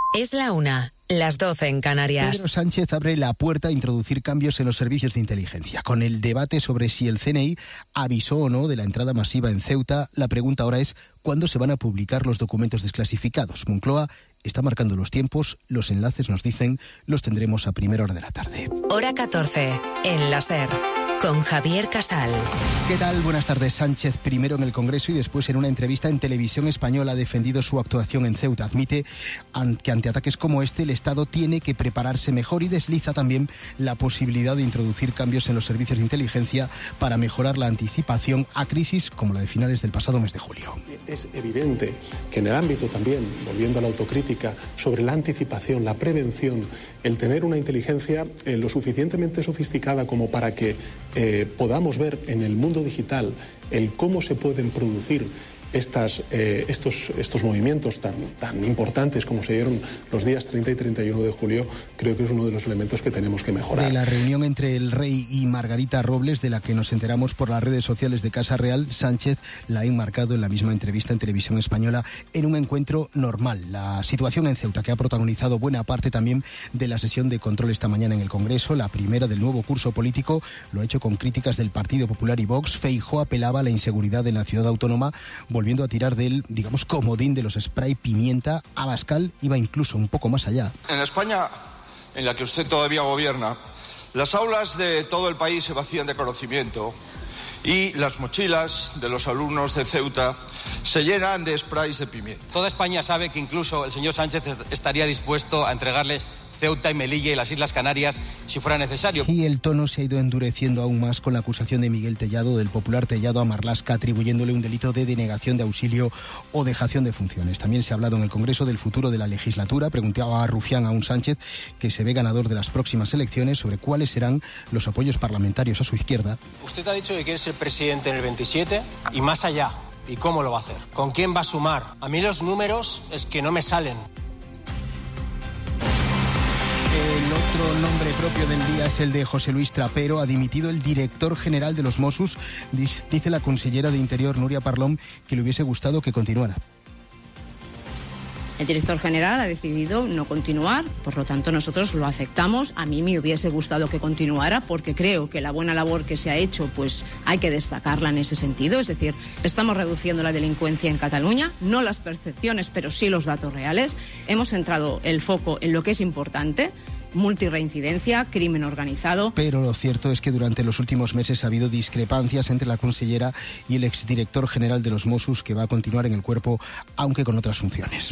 Es la 1, las 12 en Canarias. Pedro Sánchez abre la puerta a introducir cambios en los servicios de inteligencia. Con el debate sobre si el CNI avisó o no de la entrada masiva en Ceuta, la pregunta ahora es ¿cuándo se van a publicar los documentos desclasificados? Moncloa está marcando los tiempos, los enlaces nos dicen, los tendremos a primera hora de la tarde. Hora 14, en la SER, con Javier Casal. ¿Qué tal? Buenas tardes. Sánchez, primero en el Congreso y después en una entrevista en Televisión Española, ha defendido su actuación en Ceuta. Admite que ante ataques como este el Estado tiene que prepararse mejor y desliza también la posibilidad de introducir cambios en los servicios de inteligencia para mejorar la anticipación a crisis como la de finales del pasado mes de julio. Es evidente que en el ámbito también, volviendo a la autocrítica, sobre la anticipación, la prevención, el tener una inteligencia lo suficientemente sofisticada como para que podamos ver en el mundo digital el cómo se pueden producir estos movimientos tan importantes como se dieron los días 30 y 31 de julio, creo que es uno de los elementos que tenemos que mejorar. De la reunión entre el rey y Margarita Robles, de la que nos enteramos por las redes sociales de Casa Real, Sánchez la ha enmarcado en la misma entrevista en Televisión Española en un encuentro normal. La situación en Ceuta, que ha protagonizado buena parte también de la sesión de control esta mañana en el Congreso, la primera del nuevo curso político, lo ha hecho con críticas del Partido Popular y Vox. Feijóo apelaba a la inseguridad en la ciudad autónoma, volviendo a tirar del, digamos, comodín de los spray pimienta. Abascal iba incluso un poco más allá. En la España en la que usted todavía gobierna, las aulas de todo el país se vacían de conocimiento y las mochilas de los alumnos de Ceuta se llenan de sprays de pimienta. Toda España sabe que incluso el señor Sánchez estaría dispuesto a entregarles Ceuta y Melilla y las Islas Canarias si fuera necesario. Y el tono se ha ido endureciendo aún más con la acusación de Miguel Tellado, del popular Tellado, a Marlaska, atribuyéndole un delito de denegación de auxilio o dejación de funciones. También se ha hablado en el Congreso del futuro de la legislatura. Preguntaba a Rufián a un Sánchez, que se ve ganador de las próximas elecciones, sobre cuáles serán los apoyos parlamentarios a su izquierda. Usted ha dicho que quiere ser presidente en el 27 y más allá. ¿Y cómo lo va a hacer? ¿Con quién va a sumar? A mí los números es que no me salen. El otro nombre propio del día es el de José Luis Trapero. Ha dimitido el director general de los Mossos. Dice la consellera de Interior, Núria Parlon, que le hubiese gustado que continuara. El director general ha decidido no continuar, por lo tanto nosotros lo aceptamos. A mí me hubiese gustado que continuara porque creo que la buena labor que se ha hecho pues hay que destacarla en ese sentido. Es decir, estamos reduciendo la delincuencia en Cataluña, no las percepciones pero sí los datos reales. Hemos centrado el foco en lo que es importante: multirreincidencia, crimen organizado. Pero lo cierto es que durante los últimos meses ha habido discrepancias entre la consellera y el exdirector general de los Mossos, que va a continuar en el cuerpo aunque con otras funciones.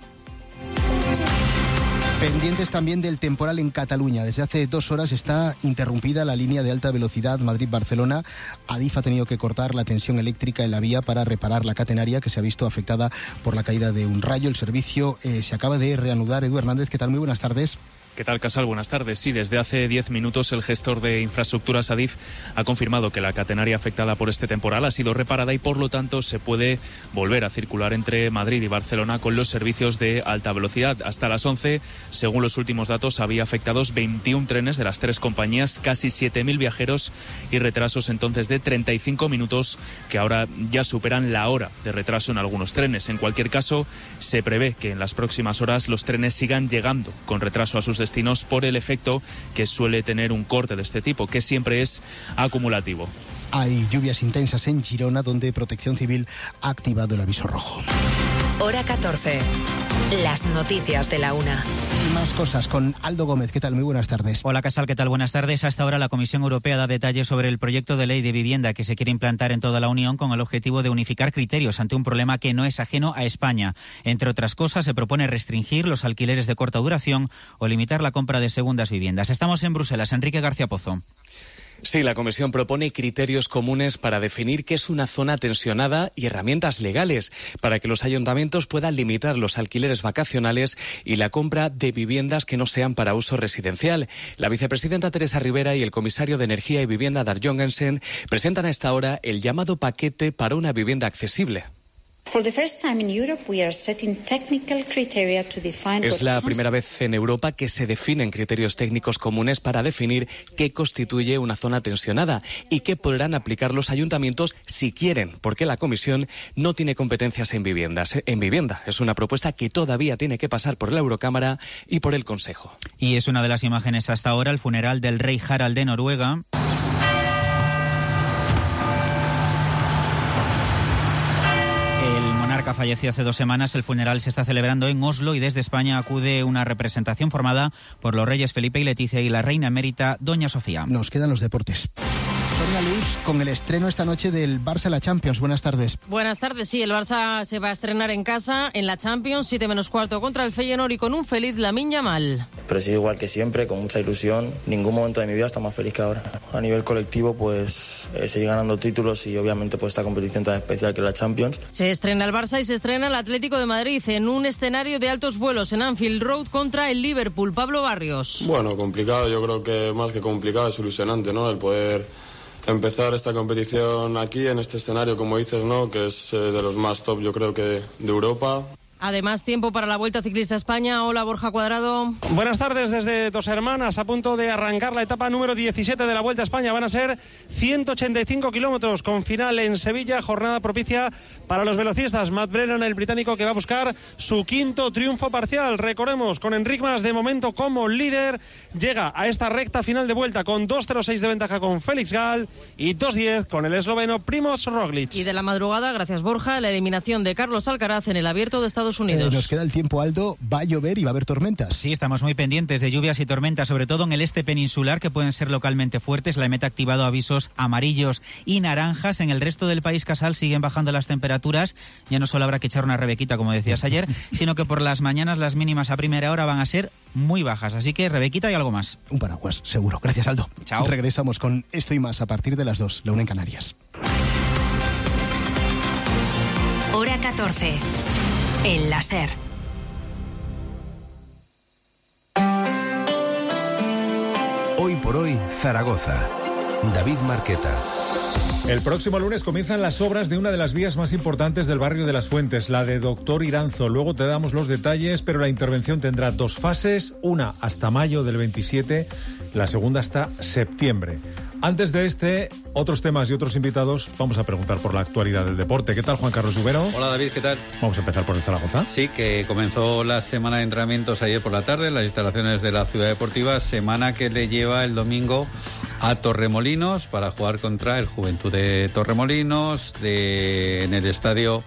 Pendientes también del temporal en Cataluña. Desde hace 2 horas está interrumpida la línea de alta velocidad Madrid-Barcelona. Adif ha tenido que cortar la tensión eléctrica en la vía para reparar la catenaria, que se ha visto afectada por la caída de un rayo. El servicio se acaba de reanudar. Edu Hernández, ¿qué tal? Muy buenas tardes. ¿Qué tal, Casal? Buenas tardes. Sí, desde hace 10 minutos el gestor de infraestructuras Adif ha confirmado que la catenaria afectada por este temporal ha sido reparada y por lo tanto se puede volver a circular entre Madrid y Barcelona con los servicios de alta velocidad. Hasta las 11, según los últimos datos, había afectados 21 trenes de las 3 compañías, casi 7.000 viajeros y retrasos entonces de 35 minutos que ahora ya superan la hora de retraso en algunos trenes. En cualquier caso, se prevé que en las próximas horas los trenes sigan llegando con retraso a sus destinos por el efecto que suele tener un corte de este tipo, que siempre es acumulativo. Hay lluvias intensas en Girona, donde Protección Civil ha activado el aviso rojo. Hora 14. Las noticias de la 1. Y más cosas con Aldo Gómez. ¿Qué tal? Muy buenas tardes. Hola, Casal. ¿Qué tal? Buenas tardes. Hasta ahora la Comisión Europea da detalles sobre el proyecto de ley de vivienda que se quiere implantar en toda la Unión con el objetivo de unificar criterios ante un problema que no es ajeno a España. Entre otras cosas, se propone restringir los alquileres de corta duración o limitar la compra de segundas viviendas. Estamos en Bruselas. Enrique García Pozo. Sí, la Comisión propone criterios comunes para definir qué es una zona tensionada y herramientas legales para que los ayuntamientos puedan limitar los alquileres vacacionales y la compra de viviendas que no sean para uso residencial. La vicepresidenta Teresa Rivera y el comisario de Energía y Vivienda, Dar Jongensen, presentan a esta hora el llamado paquete para una vivienda accesible. Es la primera vez en Europa que se definen criterios técnicos comunes para definir qué constituye una zona tensionada y qué podrán aplicar los ayuntamientos si quieren, porque la Comisión no tiene competencias en vivienda. Es una propuesta que todavía tiene que pasar por la Eurocámara y por el Consejo. Y es una de las imágenes hasta ahora, el funeral del rey Harald de Noruega. Falleció hace 2 semanas. El funeral se está celebrando en Oslo y desde España acude una representación formada por los reyes Felipe y Leticia y la reina emérita Doña Sofía. Nos quedan los deportes. Sonia Luz, con el estreno esta noche del Barça en la Champions. Buenas tardes. Buenas tardes, sí, el Barça se va a estrenar en casa en la Champions, 7:15 contra el Feyenoord y con un feliz Lamine Yamal. Pero sí, igual que siempre, con mucha ilusión. Ningún momento de mi vida está más feliz que ahora. A nivel colectivo, pues seguir ganando títulos y obviamente pues esta competición tan especial que es la Champions. Se estrena el Barça y se estrena el Atlético de Madrid en un escenario de altos vuelos en Anfield Road contra el Liverpool. Pablo Barrios. Bueno, complicado, yo creo que más que complicado es ilusionante, ¿no? El poder empezar esta competición aquí, en este escenario, como dices, ¿no? Que es de los más top, yo creo que de Europa. Además, tiempo para la Vuelta Ciclista España. Hola, Borja Cuadrado. Buenas tardes desde Dos Hermanas, a punto de arrancar la etapa número 17 de la Vuelta a España. Van a ser 185 kilómetros con final en Sevilla, jornada propicia para los velocistas. Matt Brennan, el británico, que va a buscar su 5º triunfo parcial. Recordemos, con Enric Mas de momento como líder, llega a esta recta final de vuelta con 2:06 de ventaja con Félix Gall y 2:10 con el esloveno Primož Roglič. Y de la madrugada, gracias Borja, la eliminación de Carlos Alcaraz en el Abierto de Estados Unidos. Nos queda el tiempo, Aldo. Va a llover y va a haber tormentas. Sí, estamos muy pendientes de lluvias y tormentas, sobre todo en el este peninsular, que pueden ser localmente fuertes. La EMET ha activado avisos amarillos y naranjas. En el resto del país, Casal, siguen bajando las temperaturas. Ya no solo habrá que echar una rebequita, como decías ayer, sino que por las mañanas las mínimas a primera hora van a ser muy bajas. Así que rebequita y algo más. Un paraguas, seguro. Gracias, Aldo. Chao. Regresamos con esto y más a partir de las 2, la 1 en Canarias. Hora 14. En la SER. Hoy por hoy, Zaragoza. David Marqueta. El próximo lunes comienzan las obras de una de las vías más importantes del barrio de Las Fuentes, la de Doctor Iranzo. Luego te damos los detalles, pero la intervención tendrá 2 fases, una hasta mayo del 27, la segunda hasta septiembre. Antes de otros temas y otros invitados, vamos a preguntar por la actualidad del deporte. ¿Qué tal, Juan Carlos Rivero? Hola, David, ¿qué tal? Vamos a empezar por el Zaragoza. Sí, que comenzó la semana de entrenamientos ayer por la tarde en las instalaciones de la Ciudad Deportiva, semana que le lleva el domingo a Torremolinos para jugar contra el Juventud de Torremolinos, en el estadio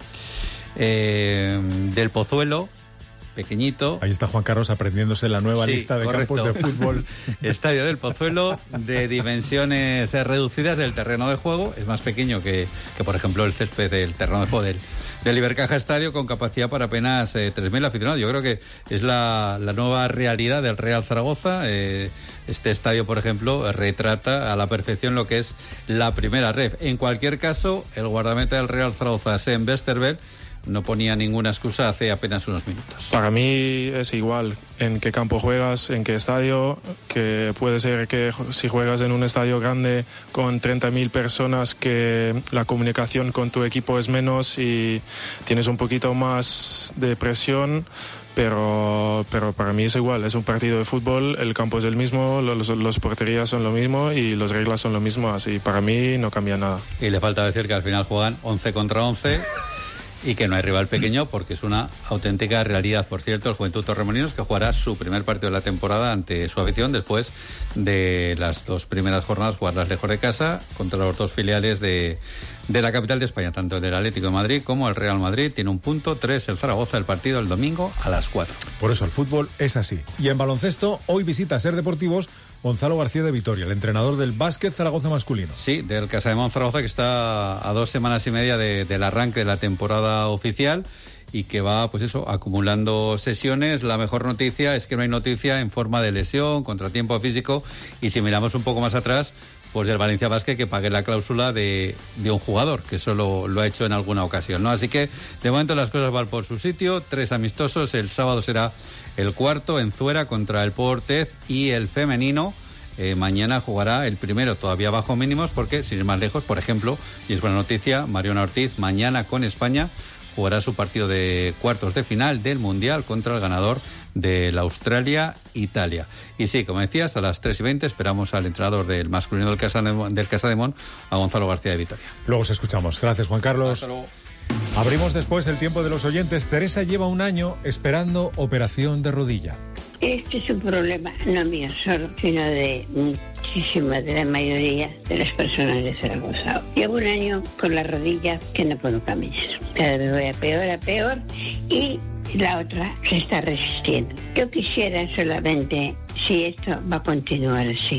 del Pozuelo, pequeñito. Ahí está Juan Carlos aprendiéndose la nueva lista de campos de fútbol. Estadio del Pozuelo, de dimensiones reducidas del terreno de juego. Es más pequeño que por ejemplo, el césped del terreno de juego del Ibercaja Estadio, con capacidad para apenas 3.000 aficionados. Yo creo que es la nueva realidad del Real Zaragoza. Este estadio, por ejemplo, retrata a la perfección lo que es la primera ref. En cualquier caso, el guardameta del Real Zaragoza, Sven Westerveld, no ponía ninguna excusa hace apenas unos minutos. Para mí es igual en qué campo juegas, en qué estadio, que puede ser que si juegas en un estadio grande con 30.000 personas, que la comunicación con tu equipo es menos y tienes un poquito más de presión. Pero para mí es igual, es un partido de fútbol, el campo es el mismo, los porterías son lo mismo y las reglas son lo mismo, así para mí no cambia nada. Y le falta decir que al final juegan 11 contra 11 y que no hay rival pequeño, porque es una auténtica realidad. Por cierto, el Juventud Torremolinos, que jugará su primer partido de la temporada ante su afición después de las 2 primeras jornadas jugarlas lejos de casa contra los 2 filiales de la capital de España, tanto del Atlético de Madrid como el Real Madrid. Tiene 1 punto, 3 el Zaragoza, el partido el domingo a las 4. Por eso el fútbol es así. Y en baloncesto, hoy visita a Ser Deportivos Gonzalo García de Vitoria, el entrenador del Básquet Zaragoza masculino. Sí, del Casademont Zaragoza, que está a 2 semanas y media del arranque de la temporada oficial y que va, pues eso, acumulando sesiones. La mejor noticia es que no hay noticia en forma de lesión, contratiempo físico, y si miramos un poco más atrás, pues del Valencia Basket, que pague la cláusula de un jugador, que eso lo ha hecho en alguna ocasión, ¿no? Así que, de momento, las cosas van por su sitio. 3 amistosos. El sábado será el 4 en Zuera contra el Portez, y el femenino mañana jugará el primero, todavía bajo mínimos, porque, sin ir más lejos, por ejemplo, y es buena noticia, Mariona Ortiz mañana con España jugará su partido de cuartos de final del Mundial contra el ganador de la Australia-Italia. Y sí, como decías, a las 3:20 esperamos al entrenador del masculino del Casademont, a Gonzalo García de Vitoria. Luego os escuchamos. Gracias, Juan Carlos. Hasta luego. Abrimos después el tiempo de los oyentes. Teresa lleva un año esperando operación de rodilla. Este es un problema no mío solo, sino de de la mayoría de las personas de Zaragoza. Llevo un año con la rodilla que no puedo caminar. Cada vez voy a peor y la otra se está resistiendo. Yo quisiera solamente si esto va a continuar así.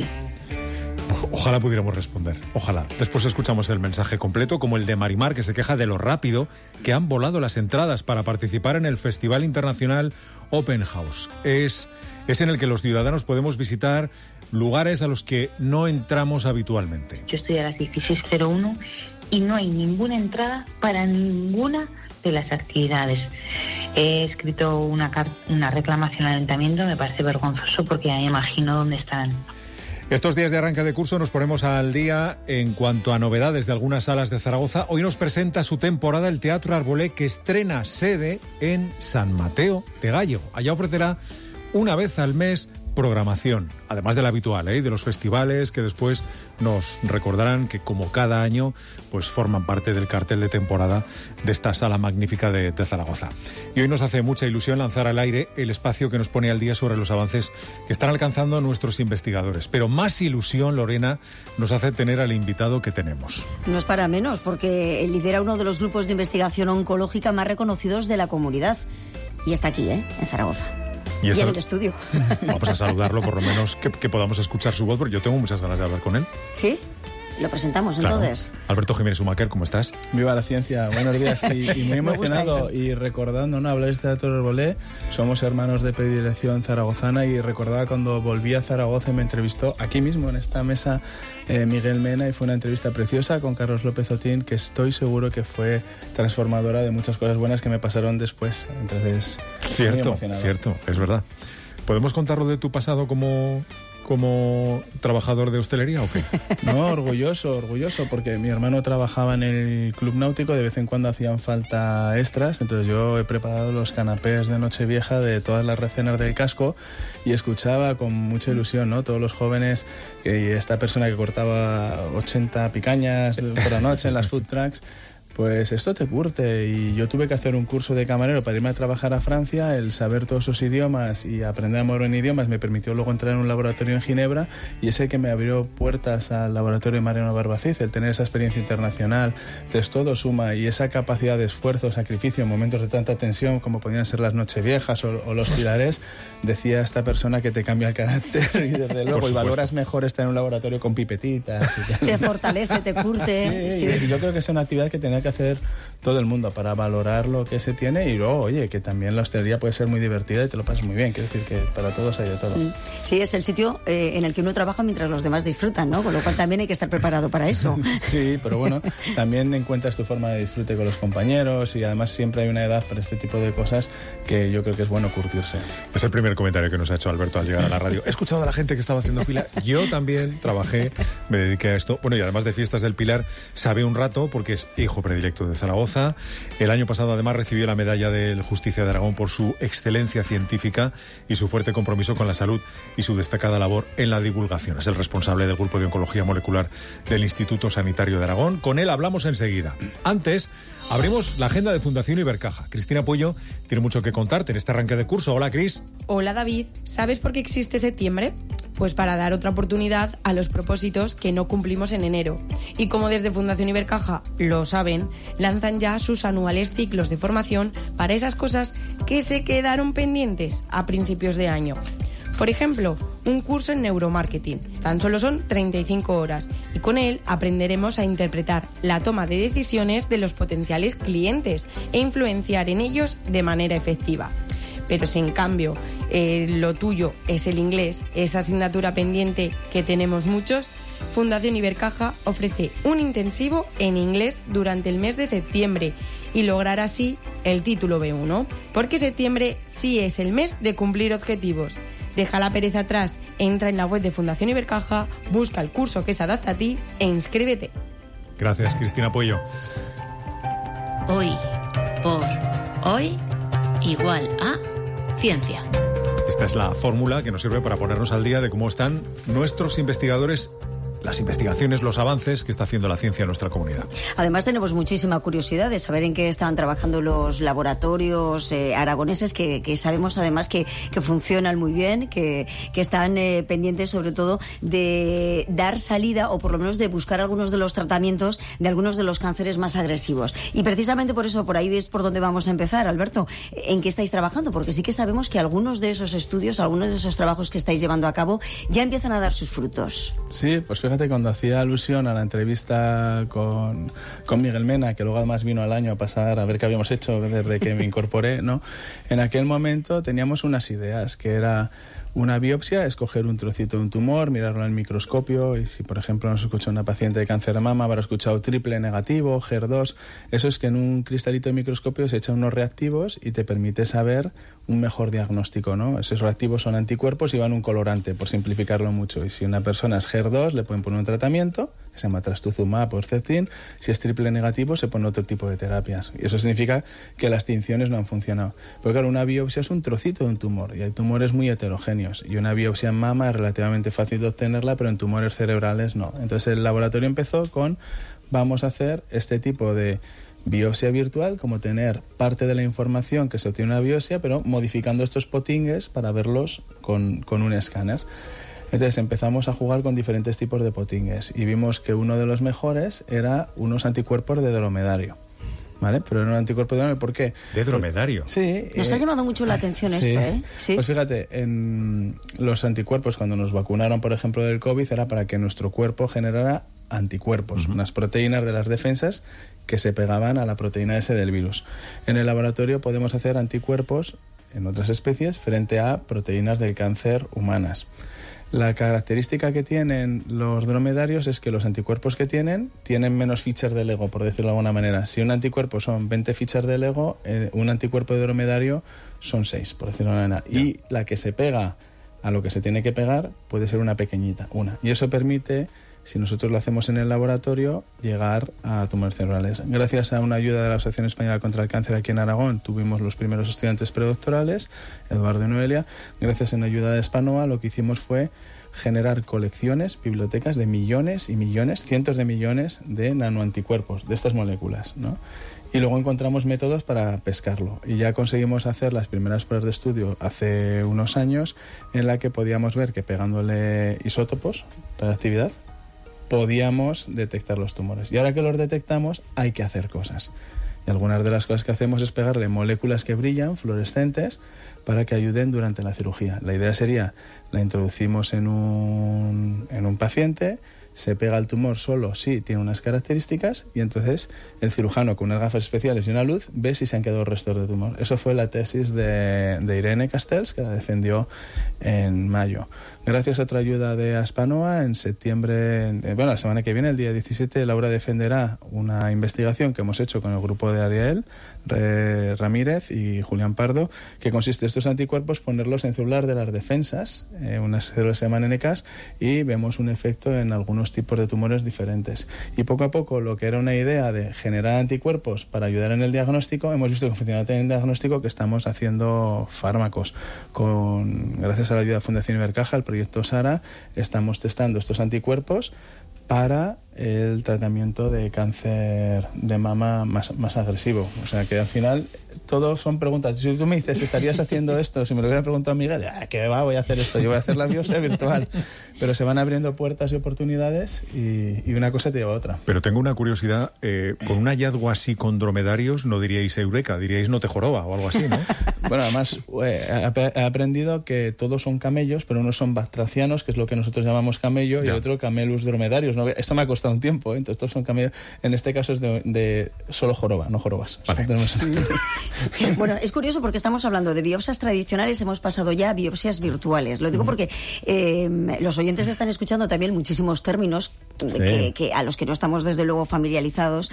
Ojalá pudiéramos responder, ojalá. Después escuchamos el mensaje completo, como el de Marimar, que se queja de lo rápido que han volado las entradas para participar en el Festival Internacional Open House. Es en el que los ciudadanos podemos visitar lugares a los que no entramos habitualmente. Yo estoy a las 16:01 y no hay ninguna entrada para ninguna de las actividades. He escrito una reclamación al ayuntamiento, me parece vergonzoso porque ya me imagino dónde estarán. Estos días de arranque de curso nos ponemos al día en cuanto a novedades de algunas salas de Zaragoza. Hoy nos presenta su temporada el Teatro Arbolé, que estrena sede en San Mateo de Gállego. Allá ofrecerá una vez al mes programación, además de la habitual, de los festivales que después nos recordarán que, como cada año, pues forman parte del cartel de temporada de esta sala magnífica de Zaragoza. Y hoy nos hace mucha ilusión lanzar al aire el espacio que nos pone al día sobre los avances que están alcanzando nuestros investigadores. Pero más ilusión, Lorena, nos hace tener al invitado que tenemos. No es para menos, porque lidera uno de los grupos de investigación oncológica más reconocidos de la comunidad. Y está aquí, en Zaragoza. Y en el estudio. Vamos a saludarlo, por lo menos que podamos escuchar su voz, porque yo tengo muchas ganas de hablar con él. ¿Sí? Lo presentamos, claro. Entonces. Alberto Jiménez Humaquer, ¿cómo estás? Viva la ciencia, buenos días. Y muy emocionado y recordando, ¿no? Habláis de Teatro Arbolé, somos hermanos de predilección zaragozana y recordaba cuando volví a Zaragoza y me entrevistó aquí mismo en esta mesa Miguel Mena, y fue una entrevista preciosa con Carlos López Otín, que estoy seguro que fue transformadora de muchas cosas buenas que me pasaron después. Entonces, cierto, es verdad. ¿Podemos contar lo de tu pasado como trabajador de hostelería o qué? No, orgulloso, porque mi hermano trabajaba en el club náutico, de vez en cuando hacían falta extras, entonces yo he preparado los canapés de Nochevieja de todas las recenas del casco y escuchaba con mucha ilusión, ¿no? Todos los jóvenes, y esta persona que cortaba 80 picañas por la noche en las food trucks. Pues esto te curte, y yo tuve que hacer un curso de camarero para irme a trabajar a Francia. El saber todos esos idiomas y aprender a mover en idiomas me permitió luego entrar en un laboratorio en Ginebra, y ese que me abrió puertas al laboratorio de Mariano Barbacid. El tener esa experiencia internacional, entonces todo suma, y esa capacidad de esfuerzo, sacrificio en momentos de tanta tensión como podían ser las Nocheviejas o los Pilares, decía esta persona que te cambia el carácter y desde luego, y valoras mejor estar en un laboratorio con pipetitas. Te fortalece, te curte. Sí. Yo creo que es una actividad que tenía que hacer todo el mundo para valorar lo que se tiene, y luego, oye, que también la hostelería puede ser muy divertida y te lo pasas muy bien. Quiero decir que para todos hay de todo. Sí, es el sitio en el que uno trabaja mientras los demás disfrutan, ¿no? Con lo cual también hay que estar preparado para eso. Sí, pero bueno, también encuentras tu forma de disfrute con los compañeros, y además siempre hay una edad para este tipo de cosas que yo creo que es bueno curtirse. Es el primer comentario que nos ha hecho Alberto al llegar a la radio. He escuchado a la gente que estaba haciendo fila. Yo también trabajé, me dediqué a esto. Bueno, y además de Fiestas del Pilar, sabe un rato porque es hijo predilecto de Zaragoza. El año pasado además recibió la medalla del Justicia de Aragón por su excelencia científica y su fuerte compromiso con la salud y su destacada labor en la divulgación. Es el responsable del grupo de oncología molecular del Instituto Sanitario de Aragón. Con él hablamos enseguida. Antes, abrimos la agenda de Fundación Ibercaja. Cristina Puello tiene mucho que contarte en este arranque de curso. Hola, Cris. Hola, David. ¿Sabes por qué existe septiembre? Pues para dar otra oportunidad a los propósitos que no cumplimos en enero. Y como desde Fundación Ibercaja lo saben, lanzan ya sus anuales ciclos de formación para esas cosas que se quedaron pendientes a principios de año. Por ejemplo, un curso en neuromarketing. Tan solo son 35 horas y con él aprenderemos a interpretar la toma de decisiones de los potenciales clientes e influenciar en ellos de manera efectiva. Pero si en cambio lo tuyo es el inglés, esa asignatura pendiente que tenemos muchos, Fundación Ibercaja ofrece un intensivo en inglés durante el mes de septiembre y lograr así el título B1, porque septiembre sí es el mes de cumplir objetivos. Deja la pereza atrás, entra en la web de Fundación Ibercaja, busca el curso que se adapta a ti e inscríbete. Gracias, Cristina Puello. Hoy por hoy igual a ciencia. Esta es la fórmula que nos sirve para ponernos al día de cómo están nuestros investigadores, las investigaciones, los avances que está haciendo la ciencia en nuestra comunidad. Además tenemos muchísima curiosidad de saber en qué están trabajando los laboratorios aragoneses, que sabemos además que funcionan muy bien, que están pendientes sobre todo de dar salida o por lo menos de buscar algunos de los tratamientos de algunos de los cánceres más agresivos. Y precisamente por eso, por ahí es por donde vamos a empezar, Alberto. ¿En qué estáis trabajando? Porque sí que sabemos que algunos de esos estudios, algunos de esos trabajos que estáis llevando a cabo ya empiezan a dar sus frutos. Sí, pues fíjate, cuando hacía alusión a la entrevista con Miguel Mena, que luego además vino al año a pasar a ver qué habíamos hecho desde que me incorporé, ¿no? En aquel momento teníamos unas ideas, que era una biopsia, escoger un trocito de un tumor, mirarlo en el microscopio, y si por ejemplo nos escucha una paciente de cáncer de mama, habrá escuchado triple negativo, HER2, eso es que en un cristalito de microscopio se echan unos reactivos y te permite saber un mejor diagnóstico, ¿no? Esos reactivos son anticuerpos y van un colorante, por simplificarlo mucho, y si una persona es HER2 le pueden poner un tratamiento, que se llama trastuzumab o Herceptin, si es triple negativo se pone otro tipo de terapias, y eso significa que las tinciones no han funcionado. Pero claro, una biopsia es un trocito de un tumor, y hay tumores muy heterogéneos, y una biopsia en mama es relativamente fácil de obtenerla, pero en tumores cerebrales no. Entonces el laboratorio empezó con, vamos a hacer este tipo de biopsia virtual, como tener parte de la información que se obtiene en una biopsia, pero modificando estos potingues para verlos con un escáner. Entonces empezamos a jugar con diferentes tipos de potingues y vimos que uno de los mejores era unos anticuerpos de dromedario. ¿Vale? Pero era un anticuerpo de dromedario. ¿Por qué? ¿De dromedario? Sí. Nos ha llamado mucho la atención sí. esto, ¿eh? Sí. Pues fíjate, en los anticuerpos, cuando nos vacunaron, por ejemplo, del COVID, era para que nuestro cuerpo generara anticuerpos, unas proteínas de las defensas que se pegaban a la proteína S del virus. En el laboratorio podemos hacer anticuerpos en otras especies frente a proteínas del cáncer humanas. La característica que tienen los dromedarios es que los anticuerpos que tienen menos fichas de Lego, por decirlo de alguna manera. Si un anticuerpo son 20 fichas de Lego, un anticuerpo de dromedario son 6, por decirlo de alguna manera. Y la que se pega a lo que se tiene que pegar puede ser una pequeñita, una. Y eso permite, si nosotros lo hacemos en el laboratorio, llegar a tumores cerebrales. Gracias a una ayuda de la Asociación Española contra el Cáncer aquí en Aragón, tuvimos los primeros estudiantes predoctorales, Eduardo y Noelia. Gracias a una ayuda de Spanoa, lo que hicimos fue generar colecciones, bibliotecas de millones y millones, cientos de millones de nanoanticuerpos de estas moléculas, ¿no? Y luego encontramos métodos para pescarlo. Y ya conseguimos hacer las primeras pruebas de estudio hace unos años, en la que podíamos ver que pegándole isótopos, radiactividad, podíamos detectar los tumores. Y ahora que los detectamos, hay que hacer cosas. Y algunas de las cosas que hacemos es pegarle moléculas que brillan, fluorescentes, para que ayuden durante la cirugía. La idea sería, la introducimos en un paciente, se pega el tumor solo si tiene unas características, y entonces el cirujano con unas gafas especiales y una luz ve si se han quedado restos de tumor. Eso fue la tesis de Irene Castells, que la defendió en mayo. Gracias a otra ayuda de Aspanoa, en septiembre, la semana que viene, el día 17, Laura defenderá una investigación que hemos hecho con el grupo de Ariel Ramírez y Julián Pardo, que consiste en estos anticuerpos, ponerlos en células de las defensas, unas células se llaman NKs, y vemos un efecto en algunos tipos de tumores diferentes. Y poco a poco, lo que era una idea de generar anticuerpos para ayudar en el diagnóstico, hemos visto que funciona en el diagnóstico, que estamos haciendo fármacos. Gracias a la ayuda de Fundación Ibercaja, el proyecto SARA, estamos testando estos anticuerpos para el tratamiento de cáncer de mama más agresivo. O sea que al final todos son preguntas. Si tú me dices, ¿estarías haciendo esto? Si me lo hubiera preguntado Miguel, ¿qué va? Voy a hacer esto, yo voy a hacer la biopsia virtual. Pero se van abriendo puertas y oportunidades y una cosa te lleva a otra. Pero tengo una curiosidad, con un hallazgo así con dromedarios no diríais eureka, diríais no te joroba o algo así, ¿no? Bueno, además he aprendido que todos son camellos, pero unos son bactracianos, que es lo que nosotros llamamos camello, y el otro camelus dromedarios. ¿No? Esto me ha costado un tiempo, ¿eh? Entonces todos son camellos. En este caso es de solo joroba, no jorobas. Vale. Bueno, es curioso porque estamos hablando de biopsias tradicionales, hemos pasado ya a biopsias virtuales. Lo digo porque los oyentes están escuchando también muchísimos términos que a los que no estamos desde luego familiarizados,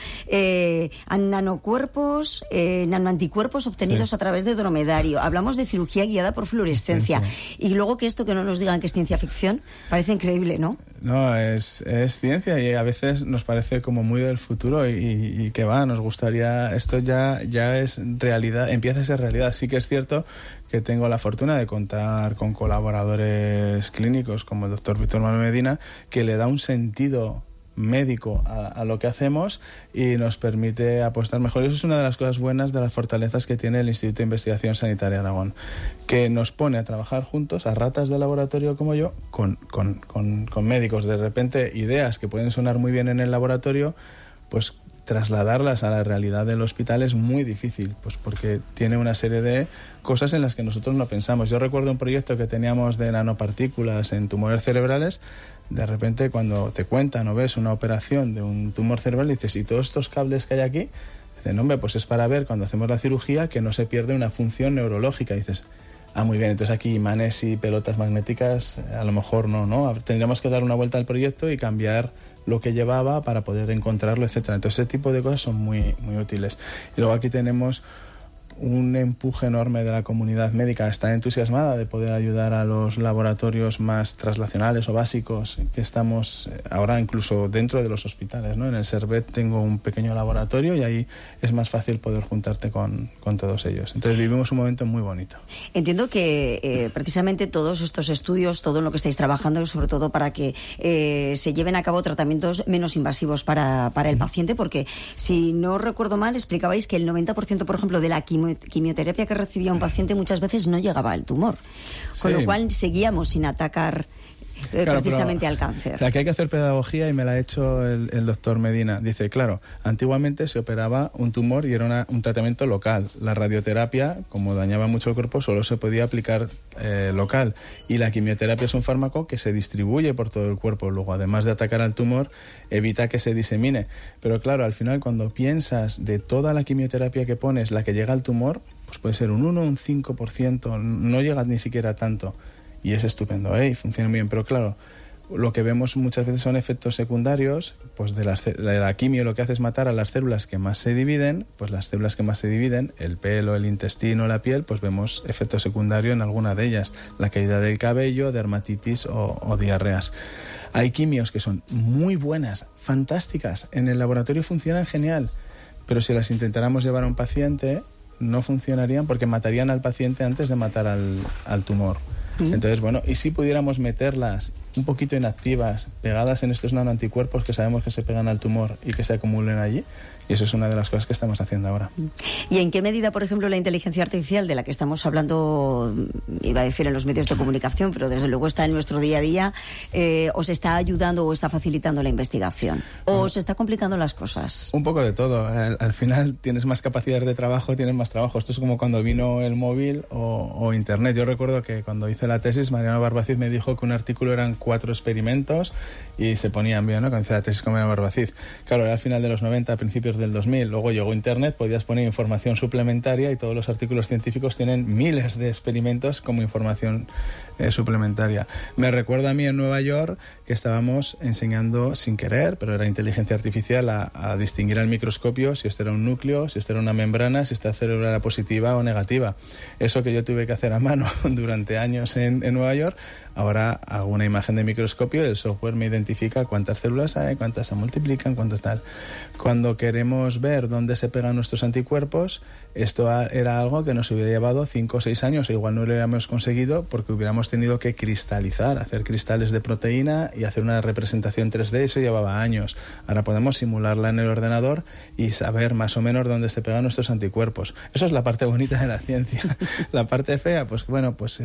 nanocuerpos, nanoanticuerpos obtenidos a través de dromedario. Hablamos de cirugía guiada por fluorescencia. Y luego que esto que no nos digan que es ciencia ficción, parece increíble, ¿no? No, es ciencia y a veces nos parece como muy del futuro y que nos gustaría, esto ya es realidad, empieza a ser realidad. Sí que es cierto que tengo la fortuna de contar con colaboradores clínicos como el doctor Víctor Manuel Medina, que le da un sentido médico a lo que hacemos y nos permite apostar mejor. Eso es una de las cosas buenas, de las fortalezas que tiene el Instituto de Investigación Sanitaria Aragón, que nos pone a trabajar juntos, a ratas de laboratorio como yo, con médicos. De repente, ideas que pueden sonar muy bien en el laboratorio, pues trasladarlas a la realidad del hospital es muy difícil, pues porque tiene una serie de cosas en las que nosotros no pensamos. Yo recuerdo un proyecto que teníamos de nanopartículas en tumores cerebrales. De repente, cuando te cuentan o ves una operación de un tumor cerebral, dices, ¿y todos estos cables que hay aquí? Dicen, hombre, pues es para ver cuando hacemos la cirugía que no se pierde una función neurológica. Y dices, muy bien, entonces aquí imanes y pelotas magnéticas a lo mejor no. Tendríamos que dar una vuelta al proyecto y cambiar lo que llevaba para poder encontrarlo, etcétera. Entonces ese tipo de cosas son muy, muy útiles. Y luego aquí tenemos un empuje enorme de la comunidad médica. Está entusiasmada de poder ayudar a los laboratorios más translacionales o básicos que estamos ahora incluso dentro de los hospitales, ¿no? En el Servet tengo un pequeño laboratorio y ahí es más fácil poder juntarte con todos ellos. Entonces vivimos un momento muy bonito. Entiendo que precisamente todos estos estudios, todo lo que estáis trabajando, sobre todo para que se lleven a cabo tratamientos menos invasivos para el paciente, porque si no recuerdo mal, explicabais que el 90%, por ejemplo, de la quimioterapia que recibía un paciente muchas veces no llegaba al tumor, con lo cual seguíamos sin atacar precisamente al cáncer. Aquí hay que hacer pedagogía y me la ha hecho el doctor Medina. Dice, claro, antiguamente se operaba un tumor y era un tratamiento local. La radioterapia, como dañaba mucho el cuerpo, solo se podía aplicar local. Y la quimioterapia es un fármaco que se distribuye por todo el cuerpo. Luego, además de atacar al tumor, evita que se disemine. Pero claro, al final, cuando piensas de toda la quimioterapia que pones, la que llega al tumor, pues puede ser un 1 o un 5%, no llega ni siquiera tanto. Y es estupendo, y funciona muy bien. Pero claro, lo que vemos muchas veces son efectos secundarios, pues de la quimio lo que hace es matar a las células que más se dividen, pues las células que más se dividen, el pelo, el intestino, la piel, pues vemos efecto secundario en alguna de ellas, la caída del cabello, dermatitis o diarreas. Hay quimios que son muy buenas, fantásticas, en el laboratorio funcionan genial, pero si las intentáramos llevar a un paciente, no funcionarían porque matarían al paciente antes de matar al tumor. Entonces, bueno, y si pudiéramos meterlas un poquito inactivas, pegadas en estos nanoanticuerpos que sabemos que se pegan al tumor y que se acumulen allí, y eso es una de las cosas que estamos haciendo ahora. ¿Y en qué medida, por ejemplo, la inteligencia artificial, de la que estamos hablando, iba a decir en los medios de comunicación, pero desde luego está en nuestro día a día, os está ayudando o está facilitando la investigación? ¿O os está complicando las cosas? Un poco de todo. Al final tienes más capacidades de trabajo, tienes más trabajo. Esto es como cuando vino el móvil o Internet. Yo recuerdo que cuando hice la tesis, Mariano Barbacid me dijo que un artículo eran 4 experimentos y se ponían bien, ¿no? Cuando hice la tesis con Mariano Barbacid. Claro, era al final de los 90, a principios del 2000. Luego llegó Internet, podías poner información suplementaria y todos los artículos científicos tienen miles de experimentos como información suplementaria. Me recuerdo a mí en Nueva York que estábamos enseñando sin querer, pero era inteligencia artificial, a distinguir al microscopio si esto era un núcleo, si esto era una membrana, si esta célula era positiva o negativa. Eso que yo tuve que hacer a mano durante años en Nueva York, ahora hago una imagen de microscopio y el software me identifica cuántas células hay, cuántas se multiplican, cuántas tal. Cuando queremos ver dónde se pegan nuestros anticuerpos, esto era algo que nos hubiera llevado 5 o 6 años, e igual no lo hubiéramos conseguido porque hubiéramos tenido que cristalizar, hacer cristales de proteína y hacer una representación 3D, eso llevaba años. Ahora podemos simularla en el ordenador y saber más o menos dónde se pegan nuestros anticuerpos. Eso es la parte bonita de la ciencia. La parte fea, pues bueno, pues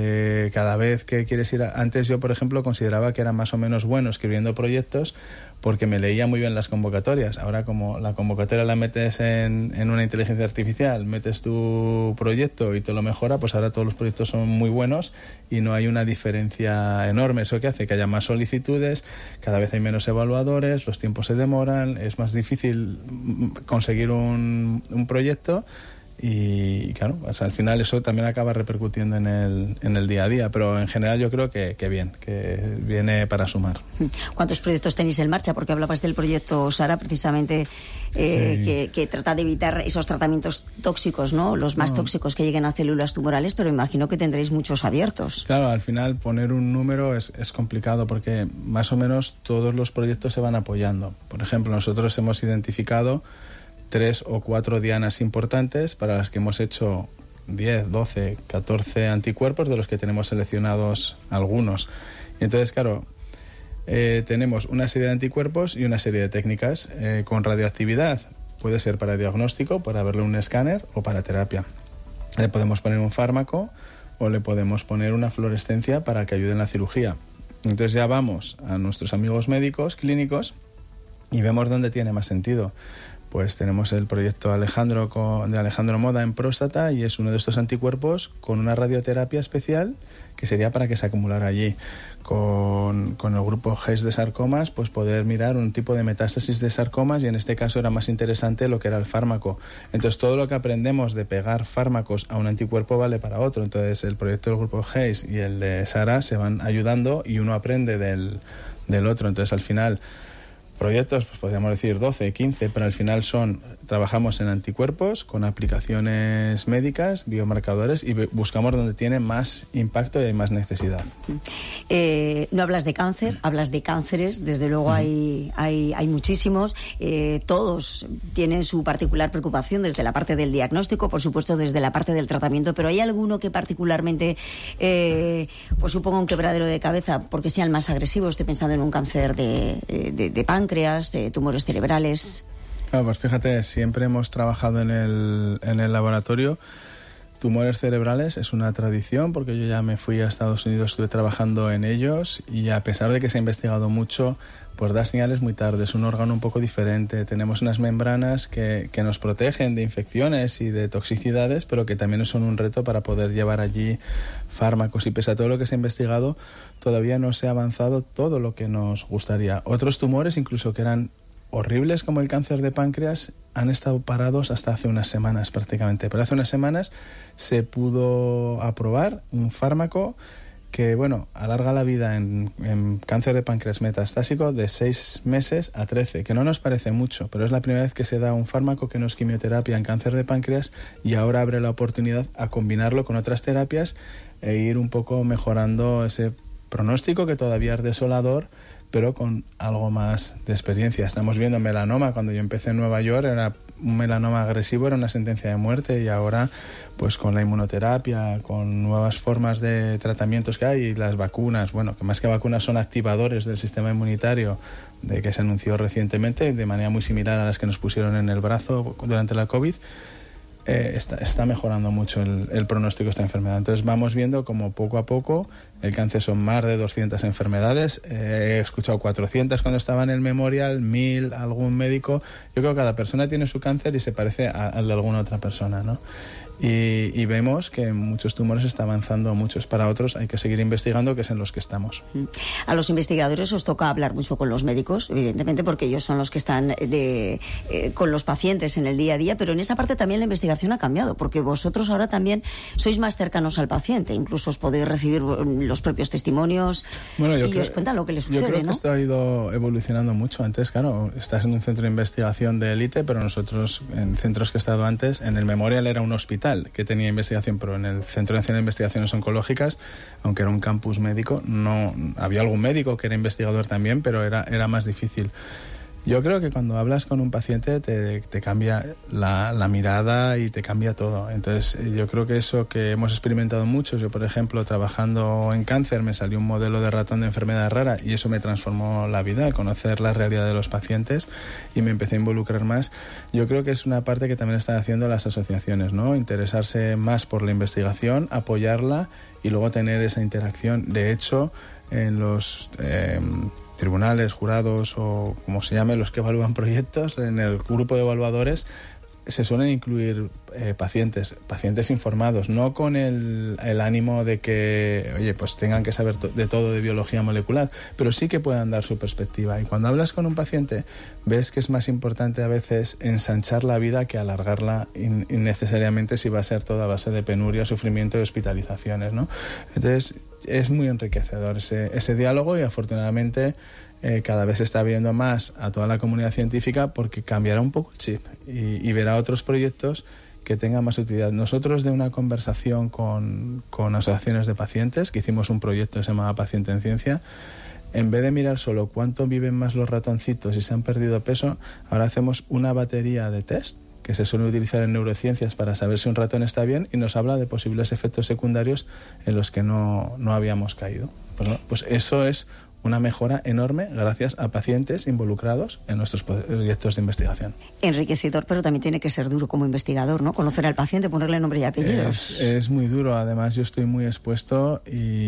cada vez que quieres ir antes yo, por ejemplo, consideraba que era más o menos bueno escribiendo proyectos porque me leía muy bien las convocatorias. Ahora, como la convocatoria la metes en una inteligencia artificial, metes tu proyecto y te lo mejora, pues ahora todos los proyectos son muy buenos y no hay una diferencia enorme. Eso que hace que haya más solicitudes, cada vez hay menos evaluadores, los tiempos se demoran, es más difícil conseguir un proyecto Y claro, pues al final eso también acaba repercutiendo en el día a día, pero en general yo creo que bien, que viene para sumar. ¿Cuántos proyectos tenéis en marcha? Porque hablabas del proyecto Sara, precisamente, que trata de evitar esos tratamientos tóxicos, ¿no? Los más tóxicos que lleguen a células tumorales, pero imagino que tendréis muchos abiertos. Claro, al final poner un número es complicado porque más o menos todos los proyectos se van apoyando. Por ejemplo, nosotros hemos identificado 3 o 4 dianas importantes para las que hemos hecho 10, 12, 14 anticuerpos, de los que tenemos seleccionados algunos. Y entonces, claro, tenemos una serie de anticuerpos y una serie de técnicas con radioactividad. Puede ser para diagnóstico, para verle un escáner o para terapia. Le podemos poner un fármaco o le podemos poner una fluorescencia para que ayude en la cirugía. Entonces ya vamos a nuestros amigos médicos clínicos y vemos dónde tiene más sentido. Pues tenemos el proyecto de Alejandro Moda en próstata y es uno de estos anticuerpos con una radioterapia especial que sería para que se acumulara allí. Con el grupo GES de sarcomas, pues poder mirar un tipo de metástasis de sarcomas y en este caso era más interesante lo que era el fármaco. Entonces todo lo que aprendemos de pegar fármacos a un anticuerpo vale para otro. Entonces el proyecto del grupo GES y el de Sara se van ayudando y uno aprende del otro. Entonces al final proyectos, pues podríamos decir 12, 15, pero al final trabajamos en anticuerpos con aplicaciones médicas, biomarcadores y buscamos donde tiene más impacto y hay más necesidad. No hablas de cáncer, hablas de cánceres, desde luego hay muchísimos, todos tienen su particular preocupación desde la parte del diagnóstico, por supuesto desde la parte del tratamiento, pero ¿hay alguno que particularmente pues suponga un quebradero de cabeza porque sea el más agresivo? Estoy pensando en un cáncer de páncreas, de tumores cerebrales. Claro, pues fíjate, siempre hemos trabajado en el laboratorio. Tumores cerebrales es una tradición porque yo ya me fui a Estados Unidos, estuve trabajando en ellos y a pesar de que se ha investigado mucho, pues da señales muy tarde, es un órgano un poco diferente. Tenemos unas membranas que nos protegen de infecciones y de toxicidades, pero que también son un reto para poder llevar allí fármacos y pese a todo lo que se ha investigado, todavía no se ha avanzado todo lo que nos gustaría. Otros tumores, incluso que eran horribles como el cáncer de páncreas, han estado parados hasta hace unas semanas prácticamente. Pero hace unas semanas se pudo aprobar un fármaco que, bueno, alarga la vida en cáncer de páncreas metastásico de 6 meses a 13, que no nos parece mucho, pero es la primera vez que se da un fármaco que no es quimioterapia en cáncer de páncreas y ahora abre la oportunidad a combinarlo con otras terapias e ir un poco mejorando ese pronóstico que todavía es desolador, pero con algo más de experiencia. Estamos viendo melanoma. Cuando yo empecé en Nueva York era un melanoma agresivo, era una sentencia de muerte y ahora pues con la inmunoterapia, con nuevas formas de tratamientos que hay y las vacunas, bueno, que más que vacunas son activadores del sistema inmunitario de que se anunció recientemente de manera muy similar a las que nos pusieron en el brazo durante la COVID. Está mejorando mucho el pronóstico de esta enfermedad. Entonces vamos viendo como poco a poco el cáncer son más de 200 enfermedades. He escuchado 400 cuando estaba en el Memorial, 1000 algún médico. Yo creo que cada persona tiene su cáncer y se parece al de alguna otra persona, ¿no? Y vemos que muchos tumores está avanzando, muchos. Para otros hay que seguir investigando, que es en los que estamos. A los investigadores os toca hablar mucho con los médicos, evidentemente, porque ellos son los que están con los pacientes en el día a día, pero en esa parte también la investigación ha cambiado, porque vosotros ahora también sois más cercanos al paciente, incluso os podéis recibir los propios testimonios y os cuentan lo que les sucede, yo creo ¿no? Que esto ha ido evolucionando mucho. Antes, claro, estás en un centro de investigación de élite, pero nosotros, en centros que he estado antes, en el Memorial era un hospital que tenía investigación, pero en el Centro Nacional de Investigaciones Oncológicas, aunque era un campus médico, no había algún médico que era investigador también, pero era más difícil. Yo creo que cuando hablas con un paciente te cambia la mirada y te cambia todo. Entonces yo creo que eso que hemos experimentado muchos, yo por ejemplo trabajando en cáncer me salió un modelo de ratón de enfermedad rara y eso me transformó la vida, al conocer la realidad de los pacientes y me empecé a involucrar más. Yo creo que es una parte que también están haciendo las asociaciones, ¿no? Interesarse más por la investigación, apoyarla y luego tener esa interacción. De hecho, en los tribunales, jurados o como se llame, los que evalúan proyectos, en el grupo de evaluadores se suelen incluir pacientes informados, no con el ánimo de que, oye, pues tengan que saber de todo de biología molecular, pero sí que puedan dar su perspectiva. Y cuando hablas con un paciente, ves que es más importante a veces ensanchar la vida que alargarla innecesariamente, si va a ser toda a base de penuria, sufrimiento y hospitalizaciones, ¿no? Entonces, es muy enriquecedor ese diálogo, y afortunadamente cada vez se está viendo más a toda la comunidad científica, porque cambiará un poco el chip y verá otros proyectos que tengan más utilidad. Nosotros, de una conversación con asociaciones de pacientes, que hicimos un proyecto que se llamaba Paciente en Ciencia, en vez de mirar solo cuánto viven más los ratoncitos y se han perdido peso, ahora hacemos una batería de test que se suele utilizar en neurociencias para saber si un ratón está bien, y nos habla de posibles efectos secundarios en los que no habíamos caído. Pues eso es una mejora enorme gracias a pacientes involucrados en nuestros proyectos de investigación. Enriquecedor, pero también tiene que ser duro como investigador, ¿no? Conocer al paciente, ponerle nombre y apellido. Es muy duro. Además, yo estoy muy expuesto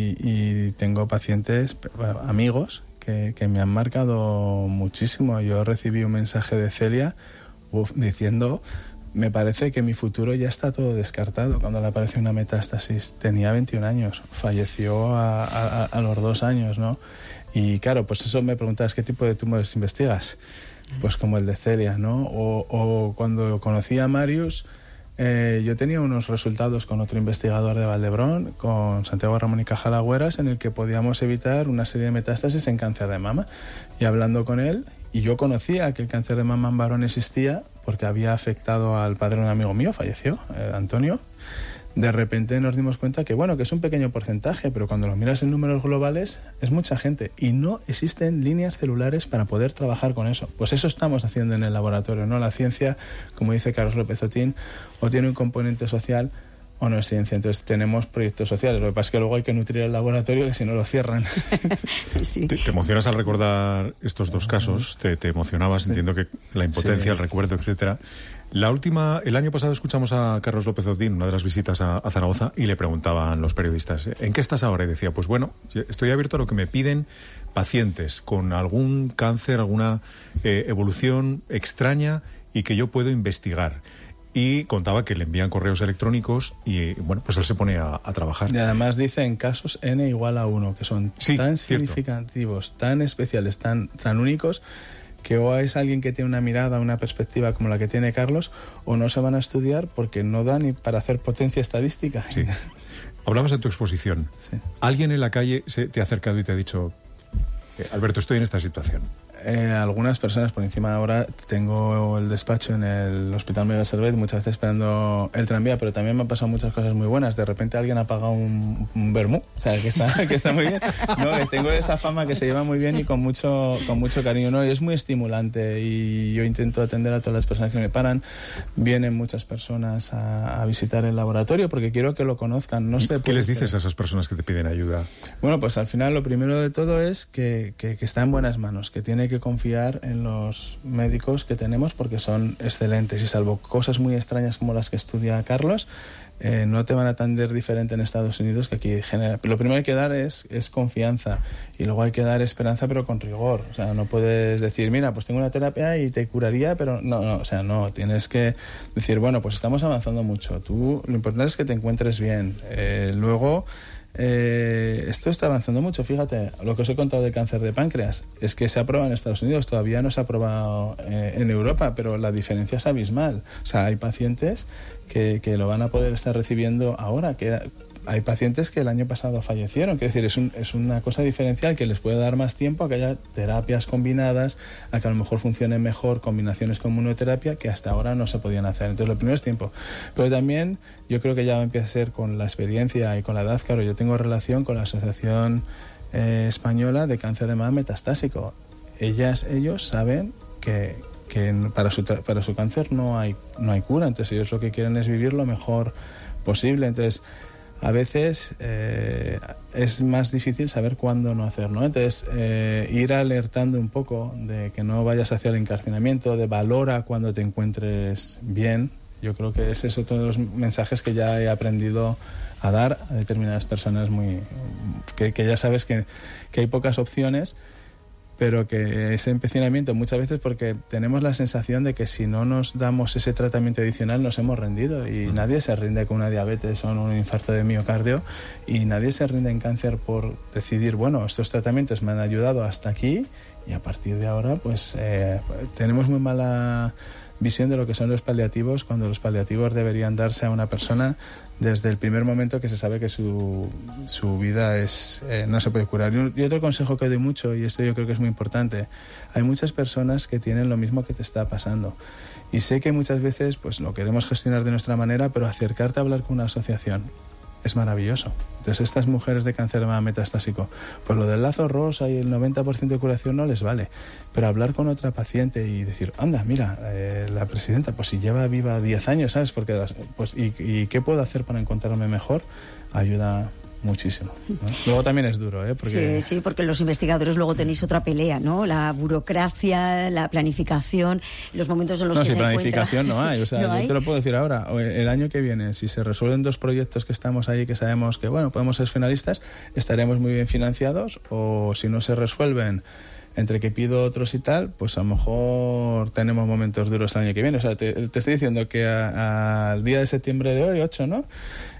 y tengo pacientes, amigos, que me han marcado muchísimo. Yo recibí un mensaje de Celia diciendo: me parece que mi futuro ya está todo descartado, cuando le apareció una metástasis. Tenía 21 años, falleció a los 2 años, ¿no? Y claro, pues eso me preguntabas, ¿qué tipo de tumores investigas? Pues como el de Celia, ¿no? O cuando conocí a Marius, yo tenía unos resultados con otro investigador de Valdebrón, con Santiago Ramón y Cajalagüeras, en el que podíamos evitar una serie de metástasis en cáncer de mama. Y hablando con él, y yo conocía que el cáncer de mama en varón existía, porque había afectado al padre de un amigo mío, falleció, Antonio. De repente nos dimos cuenta que, bueno, que es un pequeño porcentaje, pero cuando lo miras en números globales es mucha gente, y no existen líneas celulares para poder trabajar con eso. Pues eso estamos haciendo en el laboratorio, ¿no? La ciencia, como dice Carlos López Otín, o tiene un componente social o no es ciencia. Entonces tenemos proyectos sociales. Lo que pasa es que luego hay que nutrir el laboratorio, que si no lo cierran. Sí. Te emocionas al recordar estos dos casos, te emocionabas, sí. Entiendo que la impotencia, sí, el recuerdo, etcétera. El año pasado escuchamos a Carlos López Otín, una de las visitas a Zaragoza, y le preguntaban los periodistas: ¿en qué estás ahora? Y decía: pues bueno, estoy abierto a lo que me piden pacientes con algún cáncer, alguna evolución extraña y que yo puedo investigar. Y contaba que le envían correos electrónicos y, bueno, pues él se pone a trabajar. Y además dice en casos n igual a 1, que son tan significativos, tan especiales, tan únicos, que o es alguien que tiene una mirada, una perspectiva como la que tiene Carlos, o no se van a estudiar porque no da ni para hacer potencia estadística. Sí. Hablamos de tu exposición. Sí. ¿Alguien en la calle te ha acercado y te ha dicho: Alberto, estoy en esta situación? Algunas personas por encima. Ahora tengo el despacho en el Hospital Miguel Servet, muchas veces esperando el tranvía, pero también me han pasado muchas cosas muy buenas. De repente alguien ha pagado un vermú, o sea, que está muy bien. No, tengo esa fama que se lleva muy bien y con mucho cariño, ¿no? Y es muy estimulante, y yo intento atender a todas las personas que me paran. Vienen muchas personas a visitar el laboratorio porque quiero que lo conozcan. No sé. ¿Qué les dices a esas personas que te piden ayuda? Bueno, pues al final lo primero de todo es que está en buenas manos, que tiene que confiar en los médicos que tenemos porque son excelentes, y salvo cosas muy extrañas como las que estudia Carlos, no te van a atender diferente en Estados Unidos que aquí. Lo primero que hay que dar es confianza, y luego hay que dar esperanza, pero con rigor. O sea, no puedes decir: mira, pues tengo una terapia y te curaría, pero no, o sea, no, tienes que decir: bueno, pues estamos avanzando mucho, tú lo importante es que te encuentres bien, luego esto está avanzando mucho. Fíjate, lo que os he contado de cáncer de páncreas es que se aprueba en Estados Unidos, todavía no se ha aprobado en Europa, pero la diferencia es abismal. O sea, hay pacientes que lo van a poder estar recibiendo ahora, hay pacientes que el año pasado fallecieron. Quiero decir, es una cosa diferencial que les puede dar más tiempo a que haya terapias combinadas, a que a lo mejor funcionen mejor combinaciones con inmunoterapia que hasta ahora no se podían hacer. Entonces, lo primero es tiempo. Pero también yo creo que ya empieza a ser con la experiencia y con la edad. Claro, yo tengo relación con la Asociación Española de Cáncer de Mama Metastásico. Ellos saben que para su cáncer no hay cura. Entonces, ellos lo que quieren es vivir lo mejor posible. Entonces, a veces es más difícil saber cuándo no hacer, ¿no? Entonces, ir alertando un poco de que no vayas hacia el encarcelamiento, de valora cuando te encuentres bien. Yo creo que ese es otro de los mensajes que ya he aprendido a dar a determinadas personas que ya sabes que hay pocas opciones, pero que ese empecinamiento muchas veces, porque tenemos la sensación de que si no nos damos ese tratamiento adicional nos hemos rendido, y nadie se rinde con una diabetes o un infarto de miocardio, y nadie se rinde en cáncer por decidir, bueno, estos tratamientos me han ayudado hasta aquí y a partir de ahora pues tenemos muy mala visión de lo que son los paliativos, cuando los paliativos deberían darse a una persona desde el primer momento que se sabe que su vida no se puede curar. Y otro consejo que doy mucho, y esto yo creo que es muy importante, hay muchas personas que tienen lo mismo que te está pasando. Y sé que muchas veces pues lo queremos gestionar de nuestra manera, pero acercarte a hablar con una asociación es maravilloso. Entonces, estas mujeres de cáncer metastásico, pues lo del lazo rosa y el 90% de curación no les vale. Pero hablar con otra paciente y decir, anda, mira, la presidenta, pues si lleva viva 10 años, ¿sabes? Porque, pues, ¿y qué puedo hacer para encontrarme mejor? Ayuda muchísimo, ¿no? Luego también es duro, ¿eh? Porque... Sí, porque los investigadores luego tenéis otra pelea, ¿no? La burocracia, la planificación, los momentos en los que se encuentra. No, si planificación no hay, o sea, yo te lo puedo decir ahora, el año que viene, si se resuelven 2 proyectos que estamos ahí, que sabemos que, bueno, podemos ser finalistas, estaremos muy bien financiados, o si no se resuelven entre que pido otros y tal, pues a lo mejor tenemos momentos duros el año que viene. O sea, te estoy diciendo que al día de septiembre de hoy, 8, ¿no?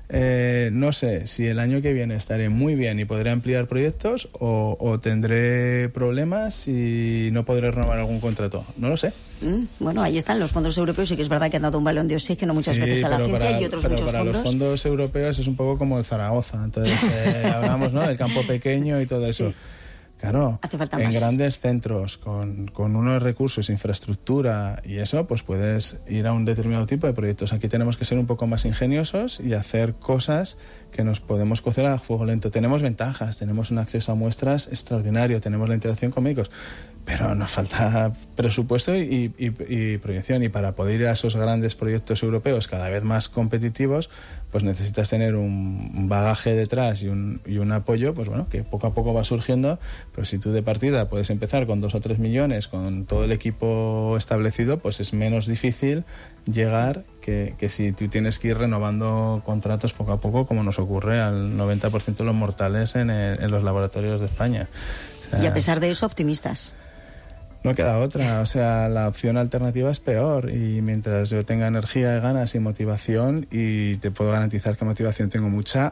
No sé si el año que viene estaré muy bien y podré ampliar proyectos o tendré problemas y no podré renovar algún contrato. No lo sé. Bueno, ahí están los fondos europeos, y que es verdad que han dado un balón de oxígeno muchas veces a la ciencia y otros muchos fondos. Pero para los fondos europeos es un poco como el Zaragoza. Entonces hablamos, ¿no?, del campo pequeño y todo eso. Claro, en grandes centros, con unos recursos, infraestructura y eso, pues puedes ir a un determinado tipo de proyectos. Aquí tenemos que ser un poco más ingeniosos y hacer cosas que nos podemos cocer a fuego lento. Tenemos ventajas, tenemos un acceso a muestras extraordinario, tenemos la interacción con médicos, pero nos falta presupuesto y proyección. Y para poder ir a esos grandes proyectos europeos cada vez más competitivos, pues necesitas tener un bagaje detrás y un apoyo, pues bueno, que poco a poco va surgiendo. Pero si tú de partida puedes empezar con 2 o 3 millones, con todo el equipo establecido, pues es menos difícil llegar que si tú tienes que ir renovando contratos poco a poco, como nos ocurre al 90% de los mortales en los laboratorios de España. O sea, y a pesar de eso, optimistas. No queda otra, o sea, la opción alternativa es peor, y mientras yo tenga energía, ganas y motivación, y te puedo garantizar que motivación tengo mucha,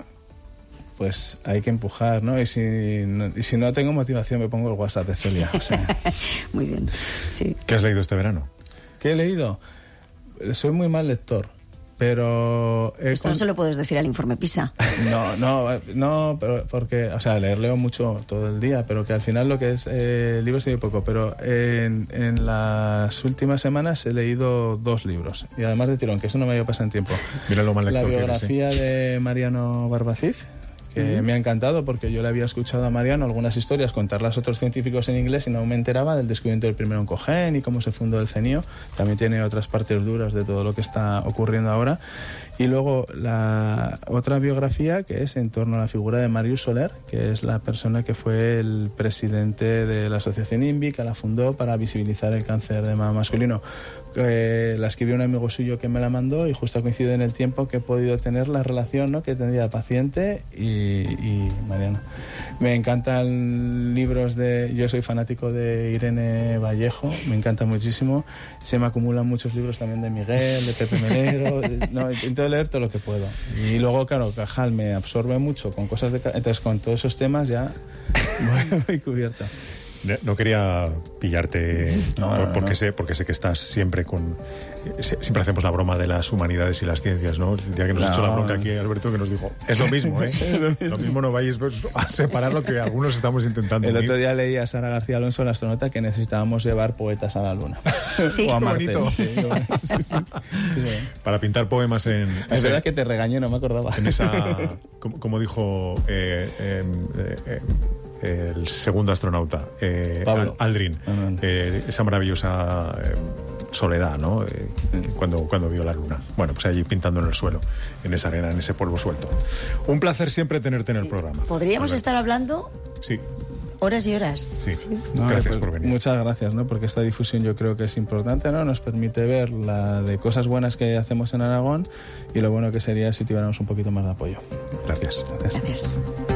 pues hay que empujar, ¿no? Y si no tengo motivación, me pongo el WhatsApp de Celia. O sea. Muy bien, sí. ¿Qué has leído este verano? ¿Qué he leído? Soy muy mal lector, pero... Esto no se lo puedes decir al informe PISA. No, pero porque, o sea, leo mucho todo el día, pero que al final lo que es libros leo poco, pero en las últimas semanas he leído 2 libros, y además de tirón, que eso no me había pasado en tiempo. Mira lo mal lector. La biografía de Mariano Barbacid, que me ha encantado, porque yo le había escuchado a Mariano algunas historias contarlas a otros científicos en inglés y no me enteraba del descubrimiento del primer oncogen y cómo se fundó el CENIO. También tiene otras partes duras de todo lo que está ocurriendo ahora. Y luego la otra biografía, que es en torno a la figura de Marius Soler, que es la persona que fue el presidente de la asociación INVI, que la fundó para visibilizar el cáncer de mama masculino. La escribió un amigo suyo que me la mandó, y justo coincide en el tiempo que he podido tener la relación, ¿no?, que tendría paciente y Mariano. Me encantan libros yo soy fanático de Irene Vallejo, me encanta muchísimo. Se me acumulan muchos libros también de Miguel, de Pepe Melero, intento leer todo lo que puedo. Y luego, claro, Cajal me absorbe mucho con cosas entonces con todos esos temas ya voy cubierto. No quería pillarte porque sé que estás siempre siempre hacemos la broma de las humanidades y las ciencias, ¿no? El día que nos echó la bronca aquí Alberto, que nos dijo, es lo mismo, ¿eh? Lo mismo no vais a separar lo que algunos estamos intentando. El otro día leí a Sara García Alonso, la astronauta, que necesitábamos llevar poetas a la Luna. Sí, o a Marte. Bonito. Sí. Para pintar poemas en... Es verdad que te regañé, no me acordaba. En esa, como dijo el segundo astronauta, Aldrin, esa maravillosa soledad, ¿no? Cuando vio la luna. Bueno, pues allí pintando en el suelo, en esa arena, en ese polvo suelto. Un placer siempre tenerte en el programa. Podríamos estar hablando horas y horas. Sí. Gracias por venir. Muchas gracias, ¿no? Porque esta difusión yo creo que es importante, ¿no? Nos permite ver la de cosas buenas que hacemos en Aragón, y lo bueno que sería si tuviéramos un poquito más de apoyo. Gracias. Gracias.